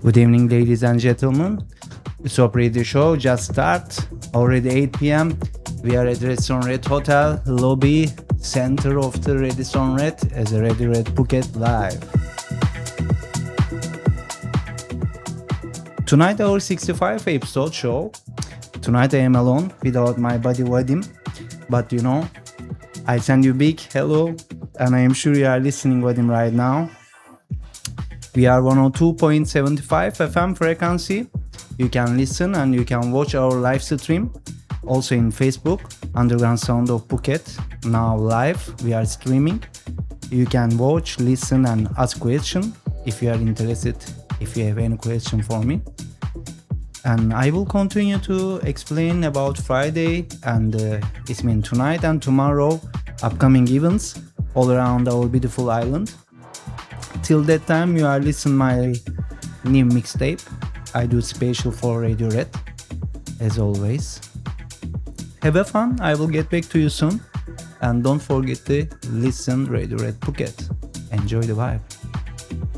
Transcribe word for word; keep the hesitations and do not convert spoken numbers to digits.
Good evening, ladies and gentlemen. It's Top Radio Show just start. Already eight p.m. We are at Radisson Red Hotel lobby, center of the Radisson Red as a Radio Red Phuket live. Tonight our sixty-five episode show. Tonight I am alone without my buddy Vadim. But you know, I send you big hello and I am sure you are listening Vadim right now. We are one oh two point seven five F M frequency. You can listen and you can watch our live stream. Also in Facebook, Underground Sound of Phuket. Now live, we are streaming. You can watch, listen and ask questions if you are interested, if you have any question for me. And I will continue to explain about Friday and uh, it means tonight and tomorrow upcoming events all around our beautiful island. Till that time, you are listening my new mixtape. I do special for Radio Red, as always. Have a fun. I will get back to you soon. And don't forget to listen Radio Red Phuket. Enjoy the vibe.